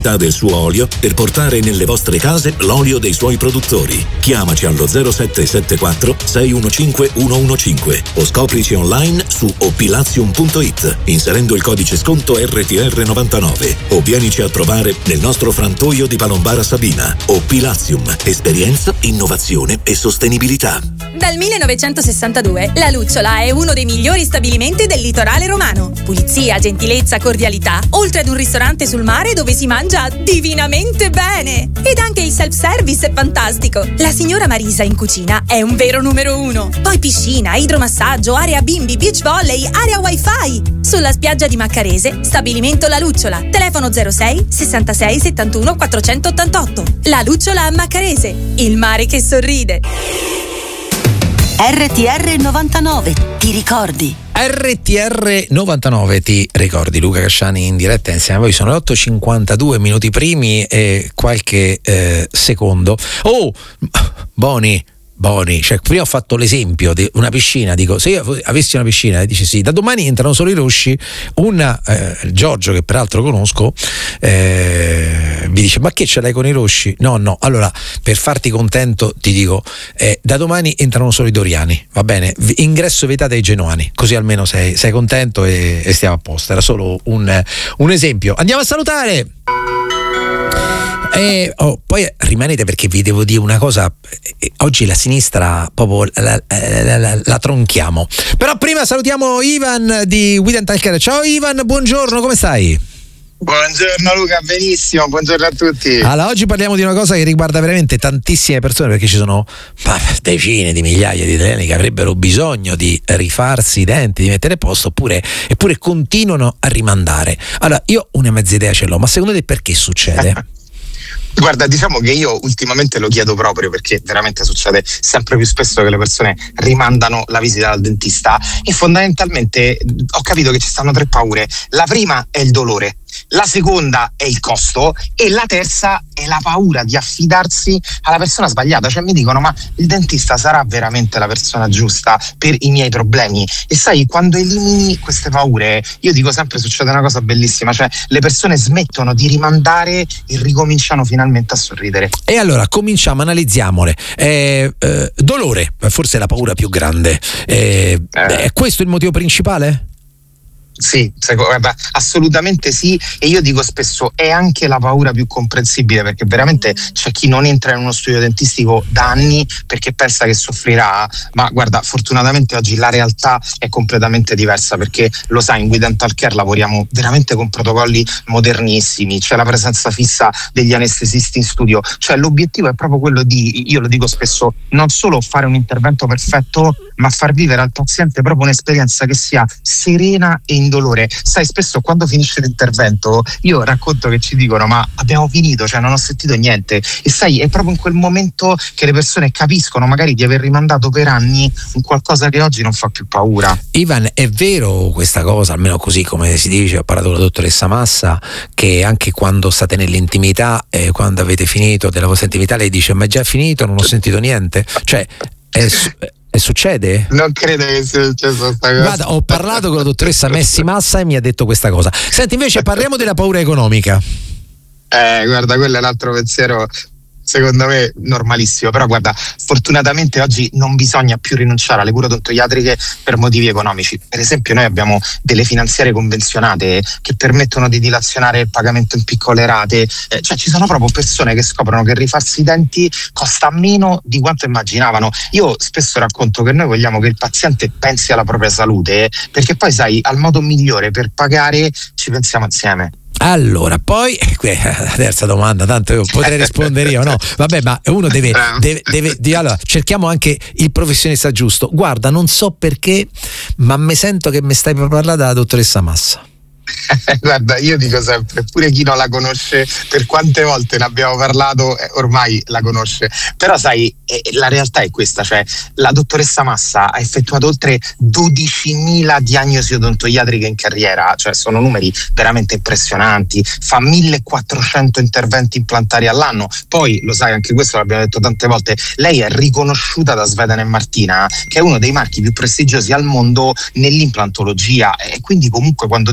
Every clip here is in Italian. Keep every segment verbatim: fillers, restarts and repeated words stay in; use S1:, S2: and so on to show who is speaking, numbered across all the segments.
S1: del suo olio per portare nelle vostre case l'olio dei suoi produttori. Chiamaci allo zero sette sette quattro sei uno cinque uno uno cinque o scoprici online su opilazium punto it inserendo il codice sconto R T R novantanove o vienici a trovare nel nostro frantoio di Palombara Sabina. Opilazium, esperienza, innovazione e sostenibilità.
S2: Dal millenovecentosessantadue la Lucciola è uno dei migliori stabilimenti del litorale romano. Pulizia, gentilezza, cordialità, oltre ad un ristorante sul mare dove si mangia divinamente bene. Ed anche il self-service è fantastico. La signora Marisa in cucina è un vero numero uno. Poi piscina, idromassaggio, area bimbi, beach volley, area wifi. Sulla spiaggia di Maccarese, stabilimento La Lucciola. Telefono zero sei sessantasei settantuno quattrocentottantotto. La Lucciola a Maccarese, il mare che sorride.
S3: R T R novantanove, ti ricordi?
S4: R T R novantanove, ti ricordi? Luca Casciani in diretta insieme a voi. Sono le otto e cinquantadue minuti primi e qualche eh, secondo. Oh, Boni, Boni, cioè prima ho fatto l'esempio di una piscina, dico se io avessi una piscina, dice sì, da domani entrano solo i rossi. Un eh, Giorgio, che peraltro conosco, eh, mi dice ma che ce l'hai con i rossi? No, no, allora per farti contento ti dico eh, da domani entrano solo i doriani, va bene? Ingresso vietato ai genuani, così almeno sei, sei contento e, e stiamo a posto. Era solo un, un esempio. Andiamo a salutare. E oh, poi rimanete perché vi devo dire una cosa, oggi la sinistra proprio la, la, la, la tronchiamo, però prima salutiamo Ivan di We Dental Care. Ciao Ivan, buongiorno, come stai?
S5: Buongiorno Luca, benissimo, buongiorno a tutti.
S4: Allora, oggi parliamo di una cosa che riguarda veramente tantissime persone, perché ci sono bah, decine di migliaia di italiani che avrebbero bisogno di rifarsi i denti, di mettere a posto, oppure, eppure continuano a rimandare. Allora, io una mezza idea ce l'ho, ma secondo te perché succede?
S5: Guarda, diciamo che io ultimamente lo chiedo proprio perché veramente succede sempre più spesso che le persone rimandano la visita dal dentista e fondamentalmente ho capito che ci stanno tre paure. La prima è il dolore, la seconda è il costo e la terza è la paura di affidarsi alla persona sbagliata. Cioè mi dicono ma il dentista sarà veramente la persona giusta per i miei problemi? E sai, quando elimini queste paure, io dico sempre succede una cosa bellissima, cioè le persone smettono di rimandare e ricominciano finalmente a sorridere.
S4: E allora cominciamo, analizziamole. Eh, eh, dolore, forse è la paura più grande. Eh, eh. È questo il motivo principale?
S5: Sì, guarda, assolutamente sì, e io dico spesso è anche la paura più comprensibile, perché veramente c'è chi non entra in uno studio dentistico da anni perché pensa che soffrirà, ma guarda, fortunatamente oggi la realtà è completamente diversa, perché lo sai, in We Dental Care lavoriamo veramente con protocolli modernissimi, c'è la presenza fissa degli anestesisti in studio, cioè l'obiettivo è proprio quello di, io lo dico spesso, non solo fare un intervento perfetto, ma far vivere al paziente proprio un'esperienza che sia serena e indolore. Sai, spesso quando finisce l'intervento io racconto che ci dicono ma abbiamo finito, cioè non ho sentito niente, e sai, è proprio in quel momento che le persone capiscono magari di aver rimandato per anni un qualcosa che oggi non fa più paura.
S4: Ivan, è vero questa cosa, almeno così come si dice, ho parlato con la dottoressa Massa, che anche quando state nell'intimità e eh, quando avete finito della vostra intimità lei dice ma è già finito, non ho sentito niente, cioè è, E succede?
S5: Non credo che sia successo questa cosa.
S4: Guarda, ho parlato con la dottoressa Messi Massa e mi ha detto questa cosa. Senti, invece parliamo della paura economica.
S5: Eh, guarda, quello è l'altro pensiero, secondo me normalissimo, però guarda, fortunatamente oggi non bisogna più rinunciare alle cure odontoiatriche per motivi economici. Per esempio noi abbiamo delle finanziarie convenzionate che permettono di dilazionare il pagamento in piccole rate, eh, cioè ci sono proprio persone che scoprono che rifarsi i denti costa meno di quanto immaginavano. Io spesso racconto che noi vogliamo che il paziente pensi alla propria salute, eh, perché poi sai, al modo migliore per pagare ci pensiamo insieme.
S4: Allora, poi la terza domanda, tanto io potrei rispondere io, no? Vabbè, ma uno deve, deve, deve, deve allora cerchiamo anche il professionista giusto. Guarda, non so perché, ma mi sento che mi stai per parlare della dottoressa Massa.
S5: Guarda, io dico sempre, pure chi non la conosce, per quante volte ne abbiamo parlato, eh, ormai la conosce, però sai, eh, la realtà è questa, cioè la dottoressa Massa ha effettuato oltre dodicimila diagnosi odontoiatriche in carriera, cioè sono numeri veramente impressionanti, fa millequattrocento interventi implantari all'anno, poi lo sai, anche questo l'abbiamo detto tante volte, lei è riconosciuta da Sveden e Martina, che è uno dei marchi più prestigiosi al mondo nell'implantologia, e quindi comunque quando ti vuoi affidare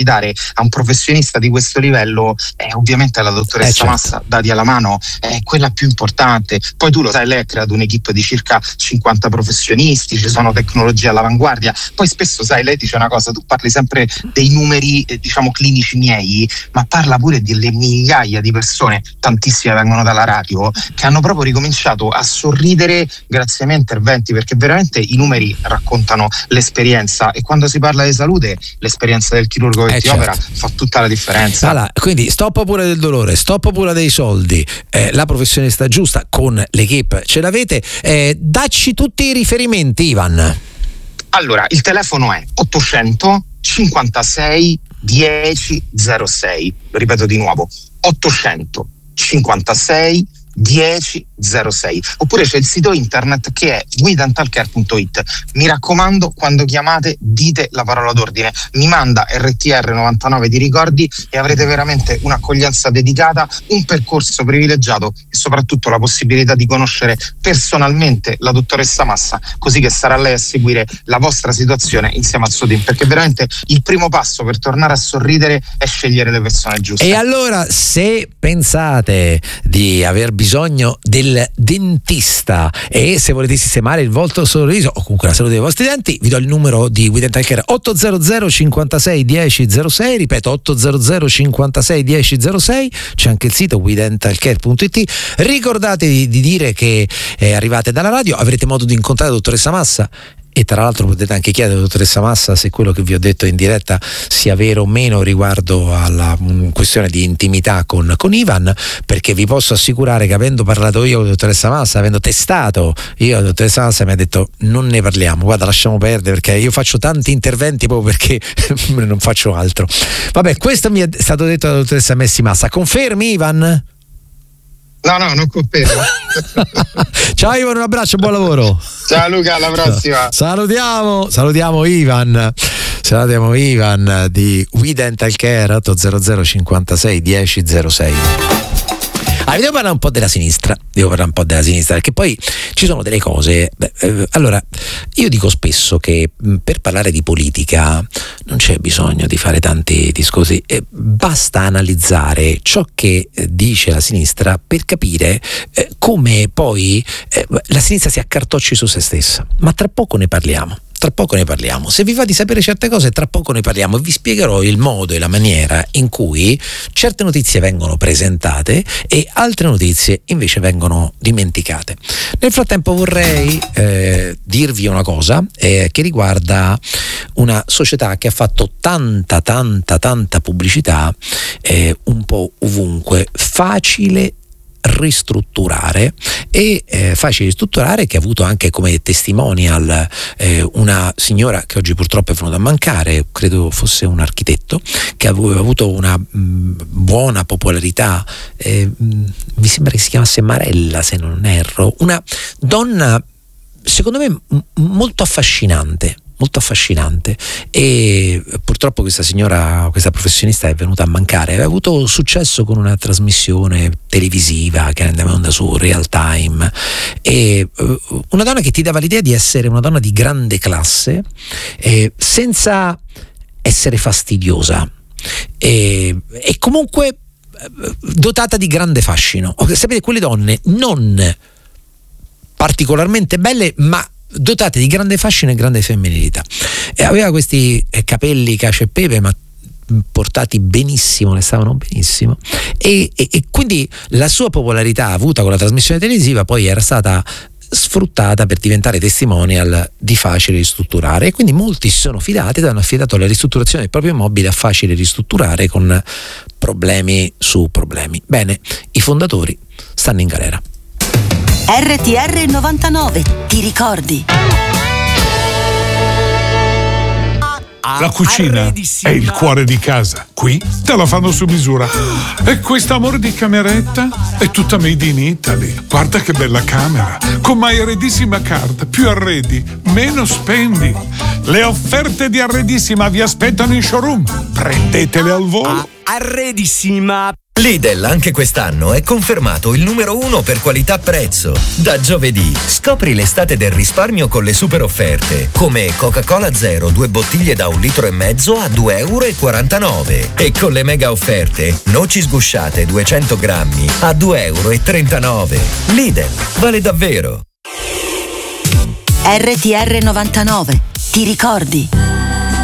S5: affidare a un professionista di questo livello, eh, ovviamente la dottoressa
S4: eh, certo.
S5: Massa, dati alla mano, è quella più importante. Poi tu lo sai, lei ha creato un'equipe di circa cinquanta professionisti, ci sono tecnologie all'avanguardia. Poi spesso, sai, lei dice una cosa, tu parli sempre dei numeri eh, diciamo clinici miei, ma parla pure delle migliaia di persone, tantissime vengono dalla radio, che hanno proprio ricominciato a sorridere grazie ai miei interventi, perché veramente i numeri raccontano l'esperienza, e quando si parla di salute l'esperienza del chirurgo che
S4: eh
S5: ti
S4: certo.
S5: opera fa tutta la differenza.
S4: Allora, quindi stop pure del dolore, stop pure dei soldi, eh, la professionista giusta con l'equipe ce l'avete, eh, dacci tutti i riferimenti, Ivan.
S5: Allora, il telefono è ottocento cinquantasei dieci zero sei, lo ripeto di nuovo, ottocento cinquantasei dieci zero sei, oppure c'è il sito internet che è we dental care punto it. Mi raccomando, quando chiamate dite la parola d'ordine, mi manda R T R novantanove di ricordi e avrete veramente un'accoglienza dedicata, un percorso privilegiato e soprattutto la possibilità di conoscere personalmente la dottoressa Massa, così che sarà lei a seguire la vostra situazione insieme al suo team, perché veramente il primo passo per tornare a sorridere è scegliere le persone giuste.
S4: E allora, se pensate di aver bisogno del dentista e se volete sistemare il vostro sorriso o comunque la salute dei vostri denti, vi do il numero di We Dental Care: ottocento cinquantasei dieci zero sei, ripeto ottocento cinquantasei dieci zero sei. C'è anche il sito we dental care punto it. Ricordatevi di dire che eh, arrivate dalla radio, avrete modo di incontrare la dottoressa Massa. E tra l'altro potete anche chiedere alla dottoressa Massa se quello che vi ho detto in diretta sia vero o meno riguardo alla um, questione di intimità con, con Ivan, perché vi posso assicurare che avendo parlato io con la dottoressa Massa, avendo testato io la dottoressa Massa, mi ha detto non ne parliamo, guarda, lasciamo perdere, perché io faccio tanti interventi proprio perché non faccio altro. Vabbè, questo mi è stato detto dalla dottoressa Messi Massa. Confermi, Ivan?
S5: No, no, non confermo.
S4: Ciao Ivan, un abbraccio, buon lavoro.
S5: Ciao Luca, alla prossima.
S4: Salutiamo, salutiamo Ivan. Salutiamo Ivan di We Dental Care. Ottocento cinquantasei dieci zero sei. Ah, devo parlare un po' della sinistra, devo parlare un po' della sinistra, perché poi ci sono delle cose. Beh, eh, allora, io dico spesso che mh, per parlare di politica non c'è bisogno di fare tanti discorsi, eh, basta analizzare ciò che eh, dice la sinistra per capire eh, come poi eh, la sinistra si accartocci su se stessa. Ma tra poco ne parliamo. Tra poco ne parliamo. Se vi va di sapere certe cose, tra poco ne parliamo e vi spiegherò il modo e la maniera in cui certe notizie vengono presentate e altre notizie invece vengono dimenticate. Nel frattempo vorrei eh, dirvi una cosa eh, che riguarda una società che ha fatto tanta, tanta, tanta pubblicità eh, un po' ovunque. Facile ristrutturare e eh, facile ristrutturare, che ha avuto anche come testimonial eh, una signora che oggi purtroppo è venuta a mancare, credo fosse un architetto che aveva avuto una mh, buona popolarità, eh, mh, mi sembra che si chiamasse Marella se non erro, una donna secondo me m- molto affascinante molto affascinante e purtroppo questa signora, questa professionista è venuta a mancare. Aveva avuto successo con una trasmissione televisiva che andava in onda su Real Time e uh, una donna che ti dava l'idea di essere una donna di grande classe eh, senza essere fastidiosa e, e comunque dotata di grande fascino. Sapete, quelle donne non particolarmente belle ma dotate di grande fascino e grande femminilità. E aveva questi eh, capelli cacio e pepe ma portati benissimo, ne stavano benissimo e, e, e quindi la sua popolarità avuta con la trasmissione televisiva poi era stata sfruttata per diventare testimonial di Facile Ristrutturare e quindi molti si sono fidati ed hanno affidato la ristrutturazione del proprio immobile a Facile Ristrutturare con problemi su problemi. Bene, i fondatori stanno in galera.
S3: R T R novantanove, ti ricordi?
S6: La cucina è il cuore di casa. Qui te la fanno su misura. E quest'amore di cameretta è tutta made in Italy. Guarda che bella camera. Con My Arredissima Card, più arredi, meno spendi. Le offerte di Arredissima vi aspettano in showroom. Prendetele al volo.
S7: Arredissima. Lidl anche quest'anno è confermato il numero uno per qualità-prezzo. Da giovedì scopri l'estate del risparmio con le super offerte, come Coca-Cola Zero due bottiglie da un litro e mezzo a due e quarantanove euro e con le mega offerte noci sgusciate duecento grammi a due e trentanove euro. Lidl, vale davvero.
S3: R T R novantanove, ti ricordi?